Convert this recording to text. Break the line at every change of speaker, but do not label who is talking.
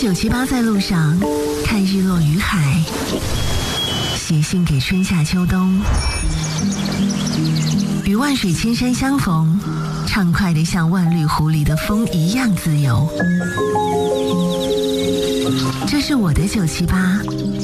978在路上，看日落与海，写信给春夏秋冬，与万水千山相逢，畅快地像万绿湖里的风一样自由。这是我的978。